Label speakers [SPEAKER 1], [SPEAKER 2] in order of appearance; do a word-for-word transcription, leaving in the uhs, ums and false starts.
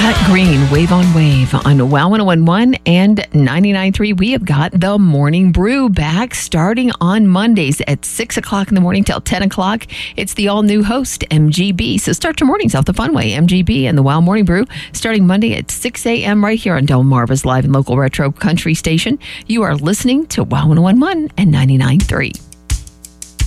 [SPEAKER 1] Scott Green, Wave on Wave on Wow one oh one point one and ninety-nine point three. We have got the Morning Brew back starting on Mondays at six o'clock in the morning till ten o'clock. It's the all-new host, M G B. So start your mornings off the fun way. M G B and the Wow Morning Brew starting Monday at six a.m. right here on Delmarva's live and local retro country station. You are listening to Wow one oh one point one and ninety-nine point three.